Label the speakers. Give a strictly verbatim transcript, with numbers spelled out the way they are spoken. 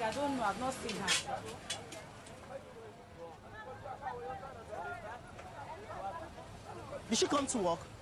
Speaker 1: I don't know. I've not seen her.
Speaker 2: Did she come to work?